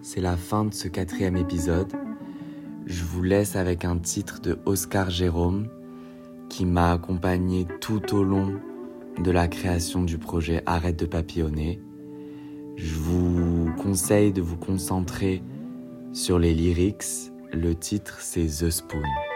c'est la fin de ce 4e épisode. Je vous laisse avec un titre de Oscar Jérôme qui m'a accompagné tout au long de la création du projet Arrête de papillonner. Je vous conseille de vous concentrer sur les lyrics. Le titre, c'est The Spoon.